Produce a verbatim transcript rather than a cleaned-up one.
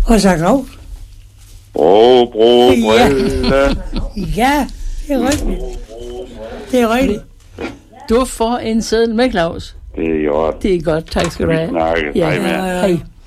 Og så Claus. Bro, bro, brille. Ja, det er rigtigt. Det er rigtigt. Du får en seddel med, Claus. Det er godt. Det er godt. Tak skal du have. Vi snakkes. Ja. Hej med jer. Hej.